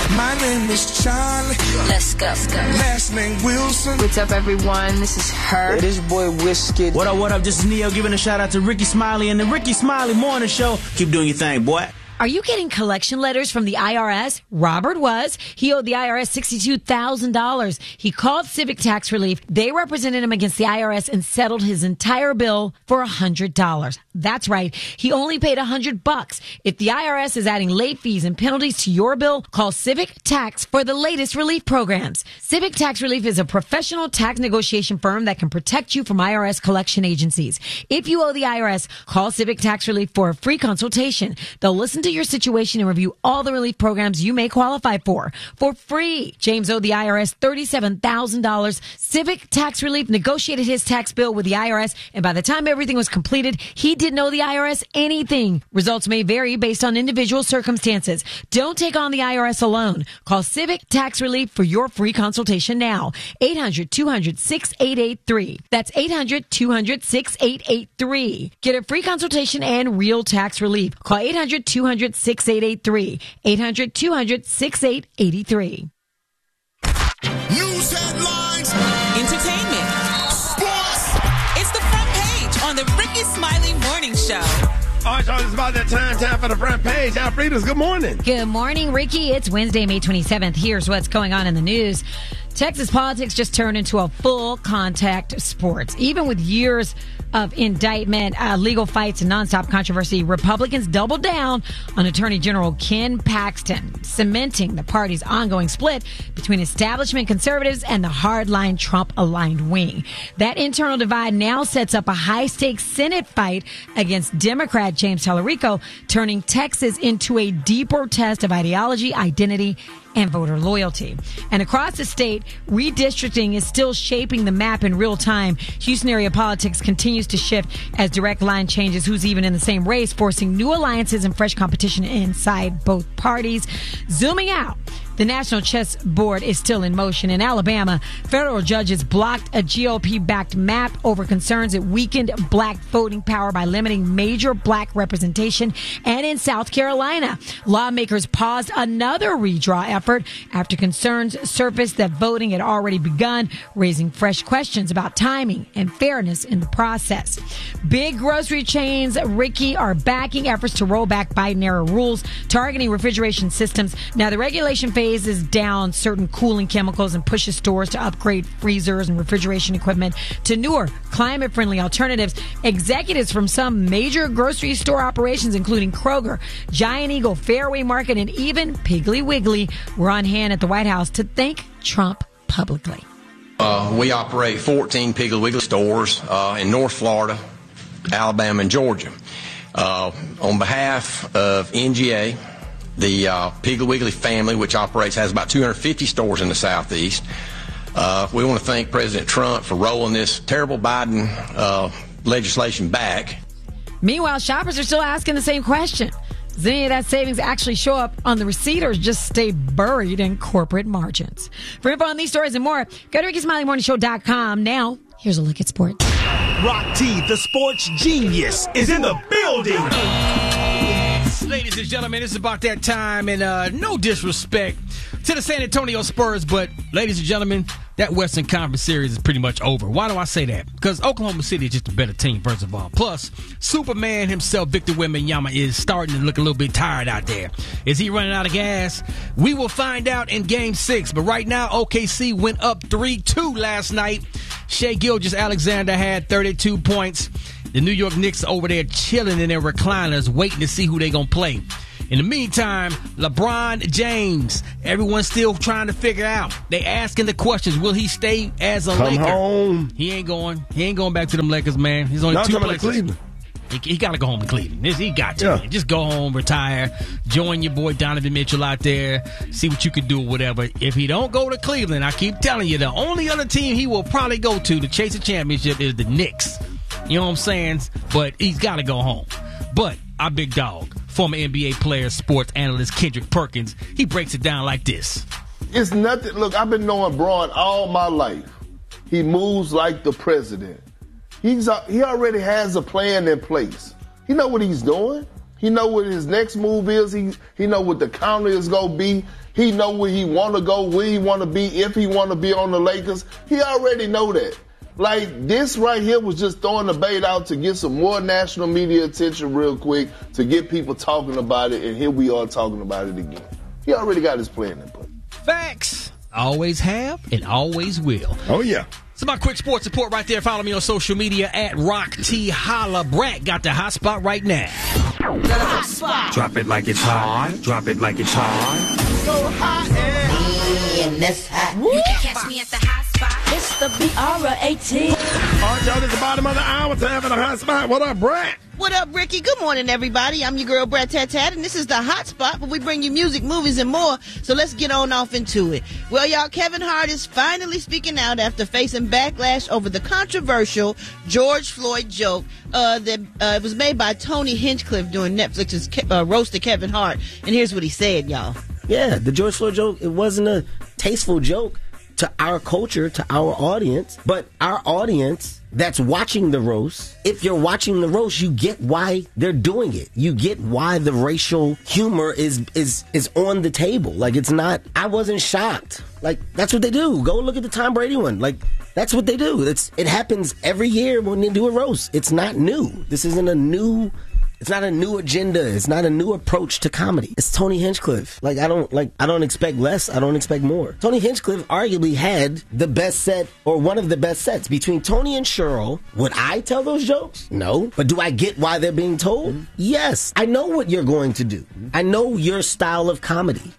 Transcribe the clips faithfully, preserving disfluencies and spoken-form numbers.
My name is Charlie. Let's go. Let's go. Last name Wilson. What's up, everyone? This is her. Hey, this your boy Whiskey. What up, what up? This is Neo giving a shout out to Ricky Smiley and the Ricky Smiley Morning Show. Keep doing your thing, boy. Are you getting collection letters from the I R S? Robert was. He owed the I R S sixty-two thousand dollars. He called Civic Tax Relief. They represented him against the I R S and settled his entire bill for one hundred dollars. That's right. He only paid one hundred bucks. If the I R S is adding late fees and penalties to your bill, call Civic Tax for the latest relief programs. Civic Tax Relief is a professional tax negotiation firm that can protect you from I R S collection agencies. If you owe the I R S, call Civic Tax Relief for a free consultation. They'll listen to your situation and review all the relief programs you may qualify for for free. James owed the I R S thirty-seven thousand dollars. Civic Tax Relief negotiated his tax bill with the I R S, and by the time everything was completed, he didn't owe the I R S anything. Results may vary based on individual circumstances. Don't take on the I R S alone. Call Civic Tax Relief for your free consultation now. eight hundred, two hundred, six eight eight three. That's eight hundred, two hundred, six eight eight three. Get a free consultation and real tax relief. Call eight hundred, two hundred, six eight eight three. eight hundred, two hundred, six eight eight three. News headlines. Entertainment. Sports. It's the front page on the Ricky Smiley Morning Show. All right, y'all, it's about that time. Time for the front page. Alfreda's, good morning. Good morning, Ricky. It's Wednesday, May twenty-seventh. Here's what's going on in the news. Texas politics just turned into a full contact sport. Even with years of indictment, uh, legal fights, and nonstop controversy, Republicans doubled down on Attorney General Ken Paxton, cementing the party's ongoing split between establishment conservatives and the hardline Trump-aligned wing. That internal divide now sets up a high-stakes Senate fight against Democrat James Tallarico, turning Texas into a deeper test of ideology, identity, and voter loyalty. And across the state, redistricting is still shaping the map in real time. Houston area politics continues to shift as direct line changes who's even in the same race, forcing new alliances and fresh competition inside both parties. Zooming out, the National Chess Board is still in motion. In Alabama, federal judges blocked a G O P-backed map over concerns it weakened black voting power by limiting major black representation. And in South Carolina, lawmakers paused another redraw effort after concerns surfaced that voting had already begun, raising fresh questions about timing and fairness in the process. Big grocery chains, Ricky, are backing efforts to roll back Biden-era rules targeting refrigeration systems. Now, the regulation phase is down certain cooling chemicals and pushes stores to upgrade freezers and refrigeration equipment to newer, climate-friendly alternatives. Executives from some major grocery store operations, including Kroger, Giant Eagle, Fairway Market, and even Piggly Wiggly, were on hand at the White House to thank Trump publicly. Uh, we operate fourteen Piggly Wiggly stores uh, in North Florida, Alabama, and Georgia. Uh, on behalf of N G A, the uh, Piggly Wiggly family, which operates, has about two hundred fifty stores in the Southeast. Uh, we want to thank President Trump for rolling this terrible Biden uh, legislation back. Meanwhile, shoppers are still asking the same question. Does any of that savings actually show up on the receipt or just stay buried in corporate margins? For info on these stories and more, go to ricky smiley morning show dot com. Now, here's a look at sports. Rock T, the sports genius, is in the building. Ladies and gentlemen, it's about that time, and uh, no disrespect to the San Antonio Spurs, but ladies and gentlemen, that Western Conference Series is pretty much over. Why do I say that? Because Oklahoma City is just a better team, first of all. Plus, Superman himself, Victor Wembanyama, is starting to look a little bit tired out there. Is he running out of gas? We will find out in Game six, but right now, O K C went up three two last night. Shai Gilgeous-Alexander had thirty-two points. The New York Knicks are over there chilling in their recliners, waiting to see who they're going to play. In the meantime, LeBron James, everyone's still trying to figure out. They asking the questions, will he stay as a Come Laker? home. He ain't going. He ain't going back to them Lakers, man. He's only Y'all two talking about places. Cleveland. He, he got to go home to Cleveland. This, he got to. Yeah. Man. Just go home, retire, join your boy Donovan Mitchell out there, see what you can do or whatever. If he don't go to Cleveland, I keep telling you, the only other team he will probably go to to chase a championship is the Knicks. You know what I'm saying? But he's got to go home. But our big dog, former N B A player, sports analyst Kendrick Perkins, he breaks it down like this. It's nothing. Look, I've been knowing Braun all my life. He moves like the president. He's He already has a plan in place. He know what he's doing. He know what his next move is. He he know what the counter is gonna be. He know where he want to go, where he want to be, if he want to be on the Lakers. He already know that. Like, this right here was just throwing the bait out to get some more national media attention real quick, to get people talking about it, and here we are talking about it again. He already got his plan in place. Facts. Always have and always will. Oh, yeah. So my quick sports report right there. Follow me on social media at Rock T Holla. Brat got the hot spot right now. The hot spot. Drop it like it's hot. Drop it like it's hot. So hot and in this hot. You can catch me at the hot spot. It's the B R A T. All right, y'all, this is the bottom of the hour. Time for the hot spot. What up, Brat? What up, Ricky? Good morning, everybody. I'm your girl, Brat Tat Tat, and this is the hot spot where we bring you music, movies, and more. So let's get on off into it. Well, y'all, Kevin Hart is finally speaking out after facing backlash over the controversial George Floyd joke uh, that uh, was made by Tony Hinchcliffe during Netflix's uh, roast of Kevin Hart. And here's what he said, y'all. Yeah, the George Floyd joke, it wasn't a tasteful joke to our culture, to our audience, but our audience that's watching the roast, if you're watching the roast, you get why they're doing it. You get why the racial humor is is is on the table. Like, it's not, I wasn't shocked. Like, that's what they do. Go look at the Tom Brady one. Like, that's what they do. It's it happens every year when they do a roast. It's not new. This isn't a new It's not a new agenda. It's not a new approach to comedy. It's Tony Hinchcliffe. Like, I don't like. I don't expect less. I don't expect more. Tony Hinchcliffe arguably had the best set, or one of the best sets, between Tony and Cheryl. Would I tell those jokes? No. But do I get why they're being told? Mm-hmm. Yes. I know what you're going to do. I know your style of comedy.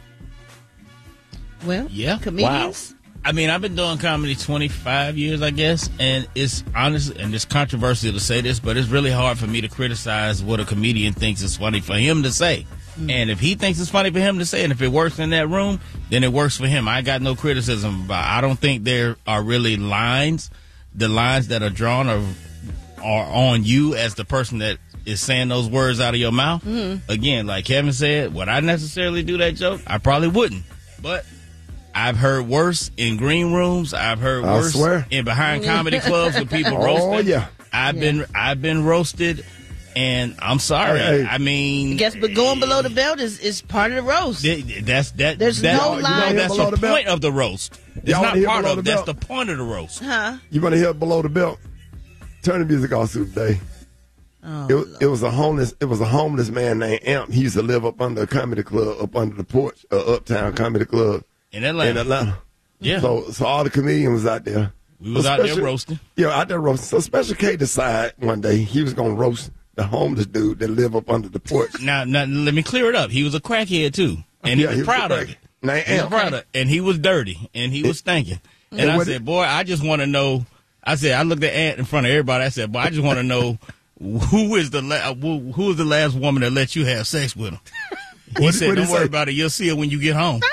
Well, yeah, comedians. Wow. I mean, I've been doing comedy twenty-five years, I guess, and it's honest, and it's controversial to say this, but it's really hard for me to criticize what a comedian thinks is funny for him to say. Mm. And if he thinks it's funny for him to say, and if it works in that room, then it works for him. I got no criticism about it. I don't think there are really lines. The lines that are drawn are, are on you as the person that is saying those words out of your mouth. Mm. Again, like Kevin said, would I necessarily do that joke? I probably wouldn't, but I've heard worse in green rooms. I've heard I worse swear. in behind comedy clubs with people oh, roasting. Oh yeah, I've yeah. been I've been roasted, and I'm sorry. Hey, hey. I mean, I guess, but going below the belt is, is part of the roast. Th- that's that. There's that, no you line. know, that's below the, the belt? point of the roast. It's Y'all not hear part below of. the That's belt? the point of the roast. Huh? You want to hear below the belt? Turn the music off today. Oh, it, was, it was a homeless. It was a homeless man named Amp. He used to live up under a comedy club, up under the porch, uh, Uptown Comedy Club in Atlanta. In Atlanta. Yeah. So, so all the comedians was out there. We was so out special, there roasting. Yeah, out there roasting. So Special K decided one day he was gonna roast the homeless dude that live up under the porch. Now, now let me clear it up. He was a crackhead too, and Yeah, he was he was proud a of crack- it. Named He was Amp. proud of it, and he was dirty, and he was stinking. And I what said, it- boy, I just want to know. I said, I looked at Ant in front of everybody. I said, boy, I just want to know who is the la- who, who is the last woman that let you have sex with him. He What- said, what don't he worry say? about it. You'll see it when you get home.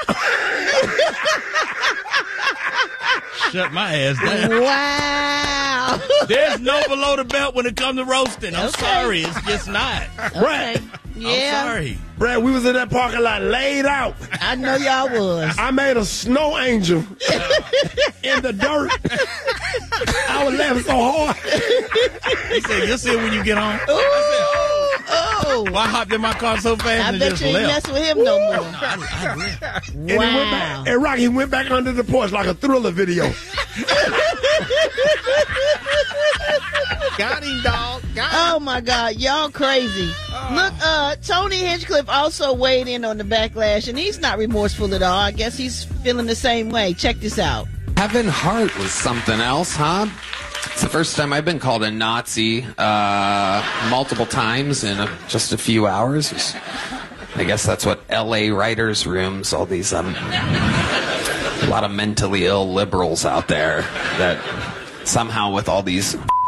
Shut my ass down. Wow. There's no below the belt when it comes to roasting. I'm Okay. sorry. It's just not. Brad, Yeah. I'm sorry. Brad, we was in that parking lot laid out. I know y'all was. I made a snow angel in the dirt. I was laughing so hard. He said, you'll see it when you get home. Ooh, oh. Well, I hopped in my car so fast I and bet just you ain't left. mess with him no more. I, I left. And, he went Wow. back, and Rocky went back under the porch like a Thriller video. Got him, dog. Got him. Oh my God, y'all crazy. Look, uh, Tony Hinchcliffe also weighed in on the backlash, and he's not remorseful at all. I guess he's feeling the same way. Check this out. Kevin Hart was something else, huh? It's the first time I've been called a Nazi uh, multiple times in a, just a few hours. It's, I guess that's what L A writers' rooms, all these, um, a lot of mentally ill liberals out there that somehow with all these